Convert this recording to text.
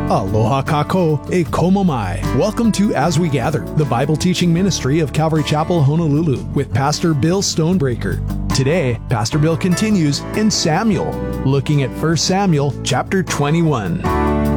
Aloha kako e komo mai. Welcome to As We Gather, the Bible teaching ministry of Calvary Chapel, Honolulu, with Pastor Bill Stonebreaker. Today, Pastor Bill continues in Samuel, looking at 1 Samuel chapter 21.